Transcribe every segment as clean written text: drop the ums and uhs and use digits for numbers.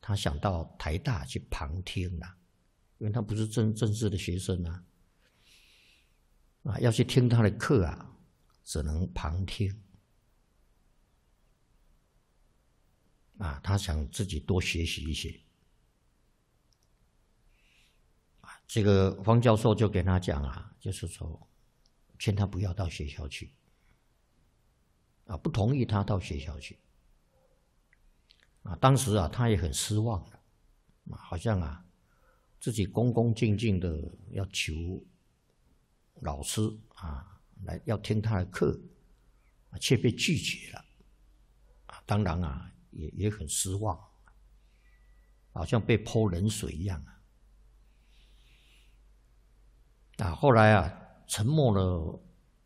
他想到台大去旁听了，因为他不是正式的学生要去听他的课只能旁听他想自己多学习一些这个方教授就跟他讲就是说劝他不要到学校去不同意他到学校去当时他也很失望了好像自己恭恭敬敬的要求老师来要听他的课却被拒绝了当然也很失望好像被泼冷水一样后来沉默了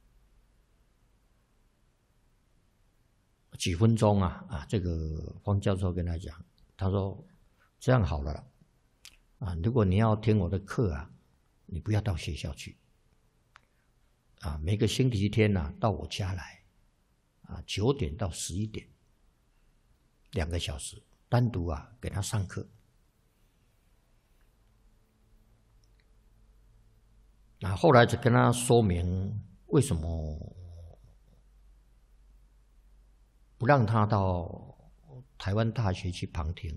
几分钟这个方教授跟他讲，他说这样好了如果你要听我的课你不要到学校去每个星期天到我家来9点到11点2个小时单独给他上课后来就跟他说明为什么不让他到台湾大学去旁听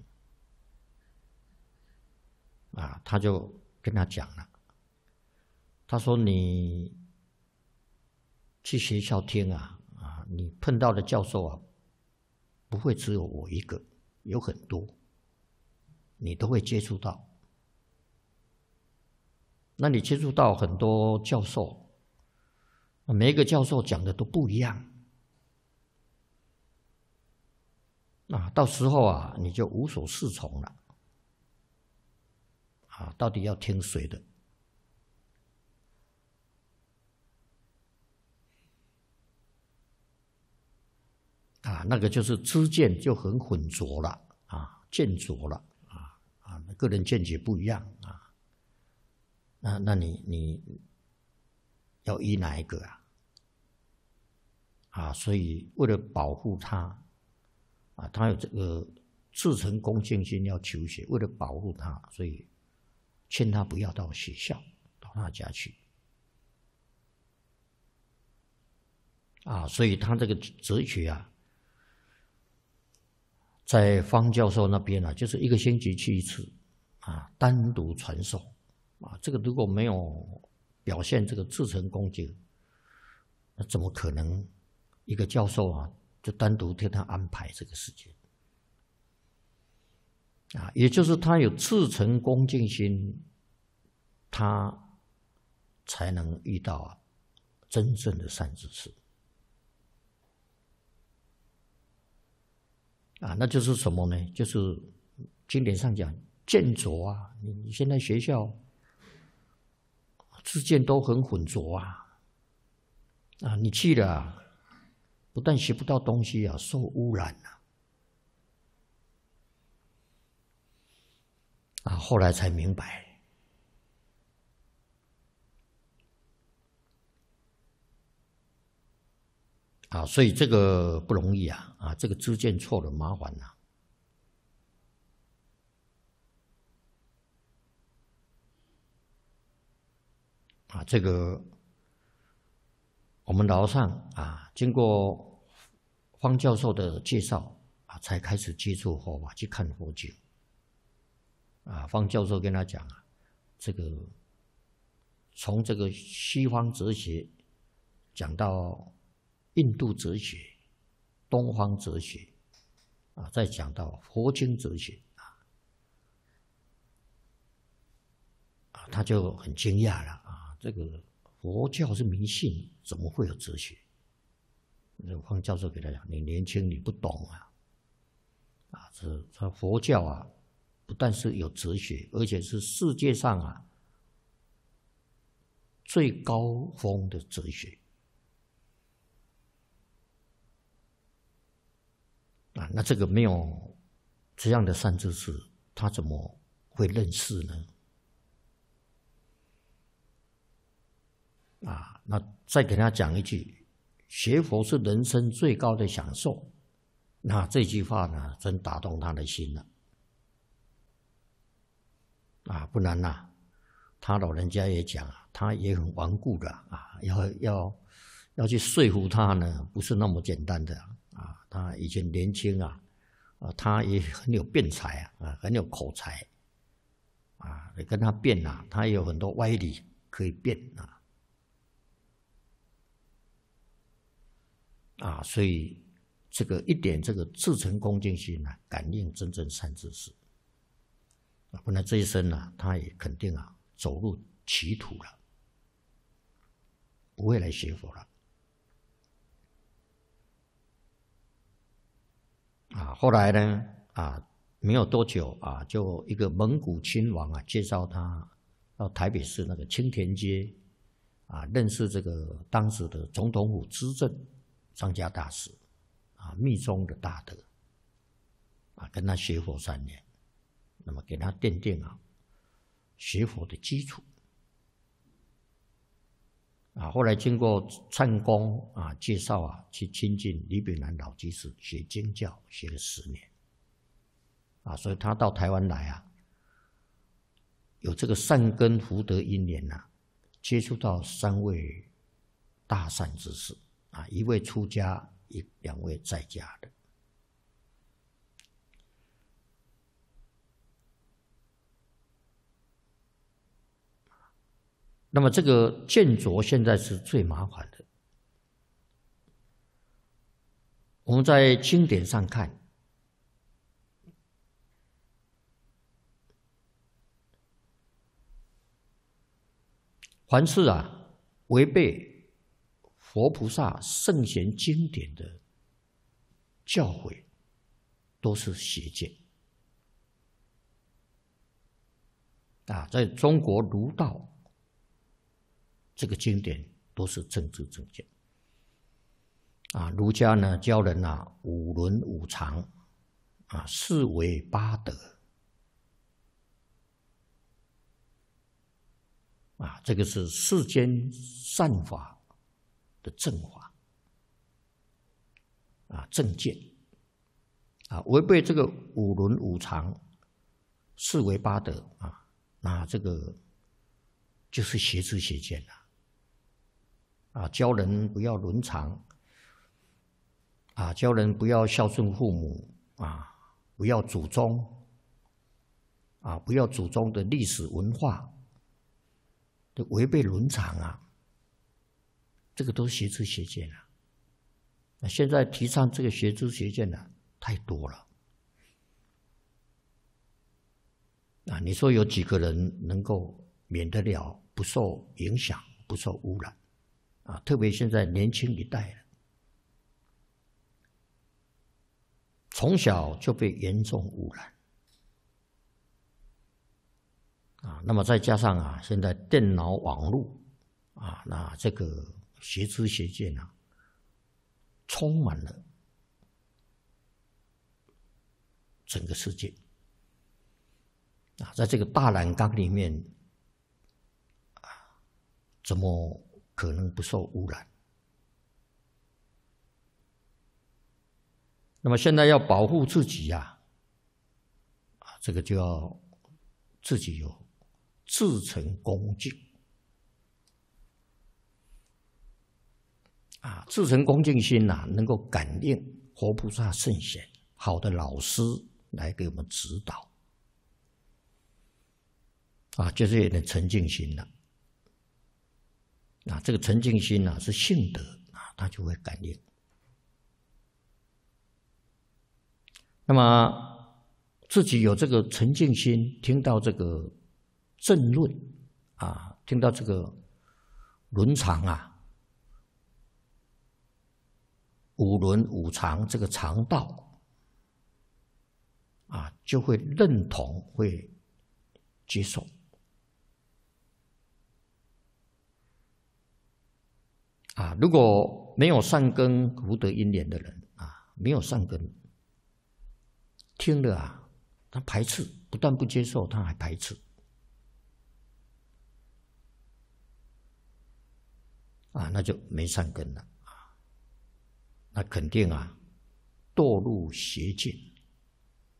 他就跟他讲了，他说你去学校听你碰到的教授不会只有我一个，有很多，你都会接触到。那你接触到很多教授，每一个教授讲的都不一样到时候你就无所适从了到底要听谁的那个就是知见就很混浊了见浊了个人见解不一样那你要依哪一个所以为了保护他他有这个至诚恭敬心要求学，为了保护他，所以劝他不要到学校，到他家去所以他这个哲学在方教授那边就是1个星期去一次单独传授这个如果没有表现这个至诚恭敬，那怎么可能一个教授就单独替他安排这个时间也就是他有至诚恭敬心，他才能遇到真正的善知识那就是什么呢？就是经典上讲见浊你现在学校知见都很混浊你去了不但学不到东西受污染后来才明白所以这个不容易这个知见错了麻烦这个我们老上经过方教授的介绍才开始接触佛法，去看佛经方教授跟他讲这个从这个西方哲学讲到印度哲学、东方哲学再讲到佛经哲学他就很惊讶了这个佛教是迷信，怎么会有哲学？方教授给他讲：“你年轻，你不懂这佛教不但是有哲学，而且是世界上最高峰的哲学那这个没有这样的善知识，他怎么会认识呢？”那再给他讲一句，学佛是人生最高的享受。那这句话呢，真打动他的心了。 不然呐，他老人家也讲啊，他也很顽固的啊，要去说服他呢，不是那么简单的啊。他以前年轻啊，他也很有辩才啊，很有口才啊，你跟他辩啊，他也有很多歪理可以辩啊，所以这个一点这个至诚恭敬心啊，感应真正善知识啊，不然这一生啊，他也肯定啊走入歧途了，不会来学佛了。后来呢，没有多久啊，就一个蒙古亲王啊，介绍他到台北市那个青田街认识这个当时的总统府资政张家大师密宗的大德跟他学佛3年，那么给他奠定学佛的基础后来经过忏公介绍去亲近李炳南老居士学经教，学了10年所以他到台湾来有这个善根福德因缘接触到3位大善知识1位出家，2位在家的。那么这个见着现在是最麻烦的。我们在经典上看，凡是违背佛菩萨圣贤经典的教诲，都是邪见在中国儒道这个经典都是政治正见儒家呢教人5伦5常4维8德这个是世间善法的正法正见违背这个5伦5常4维8德那这个就是邪知邪见了教人不要伦常教人不要孝顺父母不要祖宗不要祖宗的历史文化，都违背伦常这个都是邪知邪见那现在提倡这个邪知邪见太多了你说有几个人能够免得了不受影响、不受污染特别现在年轻一代从小就被严重污染那么再加上现在电脑网络那这个邪知邪见充满了整个世界在这个大染缸里面怎么可能不受污染？那么现在要保护自己这个就要自己有至诚恭敬至诚恭敬心能够感应活菩萨圣贤好的老师来给我们指导就是有点沉静心了这个沉静心是性德它就会感应。那么自己有这个沉静心，听到这个正论听到这个伦常5伦5常这个常道就会认同，会接受如果没有善根福德因缘的人没有善根，听了他排斥，不但不接受，他还排斥那就没善根了那肯定堕入邪见